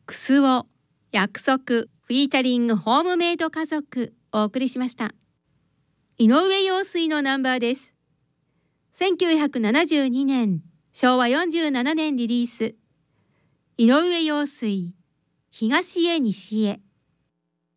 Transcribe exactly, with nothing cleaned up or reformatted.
クスオ約束フィーチャリングホームメイド家族お送りしました。井上陽水のナンバーです。せんきゅうひゃくななじゅうにねんしょうわよんじゅうななねんリリース。井上陽水東へ西へ。